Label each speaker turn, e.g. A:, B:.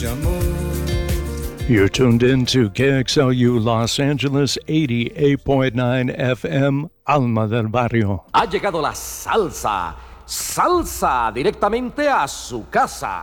A: You're tuned in to KXLU Los Angeles 88.9 FM, Alma del Barrio.
B: Ha llegado la salsa, salsa directamente a su casa.